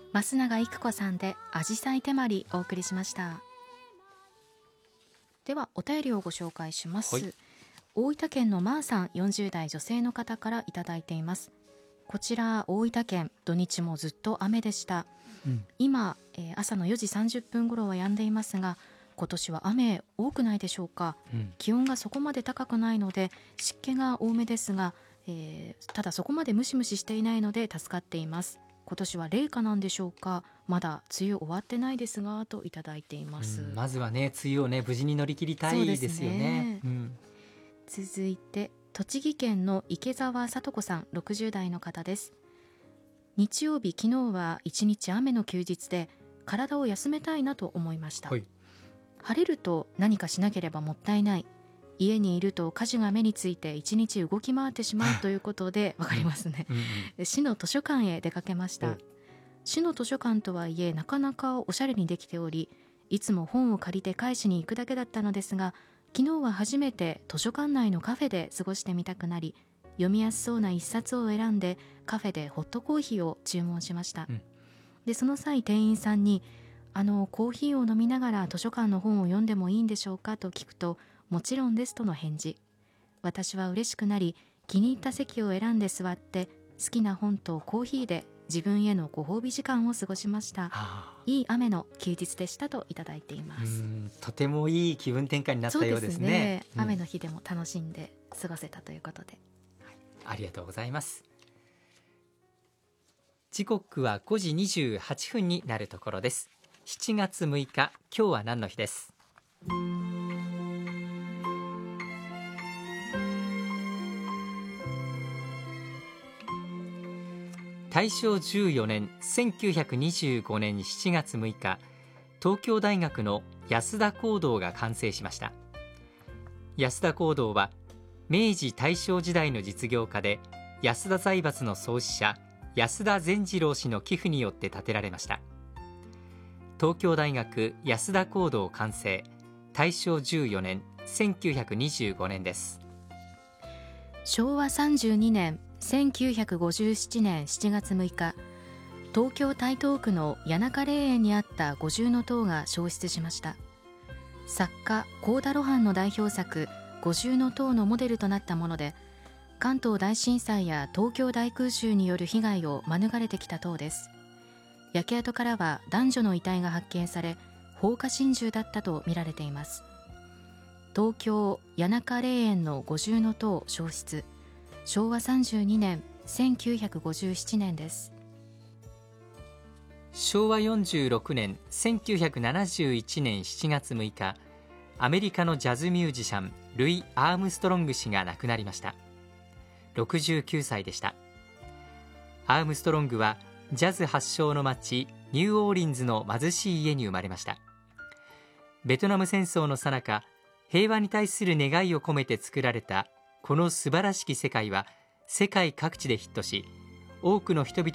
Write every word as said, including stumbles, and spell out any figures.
増永育子さんであじさい手まりお送りしました。ではお便りをご紹介します、はい、大分県のまーさんよんじゅう代女性の方からいただいています。こちら大分県土日もずっと雨でした、うん、今、えー、朝のよじさんじゅっぷん頃は止んでいますが、今年は雨多くないでしょうか、うん、気温がそこまで高くないので湿気が多めですが、えー、ただそこまでムシムシしていないので助かっています。今年は冷夏なんでしょうか、まだ梅雨終わってないですがといただいています、 うん、まずはね梅雨をね無事に乗り切りたいですよね。 うん、続いて栃木県の池澤聡子さんろくじゅう代の方です。日曜日、昨日は一日雨の休日で体を休めたいなと思いました、はい、晴れると何かしなければもったいない、家にいると家事が目について一日動き回ってしまうということでわかりますね、うんうん、市の図書館へ出かけました。市の図書館とはいえなかなかおしゃれにできており、いつも本を借りて返しに行くだけだったのですが、昨日は初めて図書館内のカフェで過ごしてみたくなり、読みやすそうな一冊を選んでカフェでホットコーヒーを注文しました、うん、でその際店員さんにあのコーヒーを飲みながら図書館の本を読んでもいいんでしょうかと聞くと、もちろんですとの返事。私は嬉しくなり、気に入った席を選んで座って好きな本とコーヒーで自分へのご褒美時間を過ごしました。いい雨の休日でしたといただいています。 うん、とてもいい気分転換になったようですね。 そうですね、うん、雨の日でも楽しんで過ごせたということで、 はい、ありがとうございます。時刻はごじにじゅうはっぷんになるところです。しちがつむいか、今日は何の日です。大正じゅうよねんせんきゅうひゃくにじゅうごねんしちがつむいか、東京大学の安田講堂が完成しました。安田講堂は明治大正時代の実業家で安田財閥の創始者安田善次郎氏の寄付によって建てられました。東京大学安田講堂完成、大正じゅうよねんせんきゅうひゃくにじゅうごねんです。 しょうわさんじゅうにねんせんきゅうひゃくごじゅうななねんしちがつむいか、東京台東区の谷中霊園にあった五重塔が焼失しました。作家幸田露伴の代表作五重塔のモデルとなったもので、関東大震災や東京大空襲による被害を免れてきた塔です。焼け跡からは男女の遺体が発見され、放火心中だったとみられています。東京谷中霊園の五重塔焼失、しょうわさんじゅうにねんせんきゅうひゃくごじゅうななねんです。 しょうわよんじゅうろくねんせんきゅうひゃくななじゅういちねんしちがつむいか、アメリカのジャズミュージシャンルイ・アームストロング氏が亡くなりました。ろくじゅうきゅうさいでした。アームストロングはジャズ発祥の町ニューオーリンズの貧しい家に生まれました。ベトナム戦争の最中、平和に対する願いを込めて作られたこの素晴らしき世界は世界各地でヒットし、多くの人々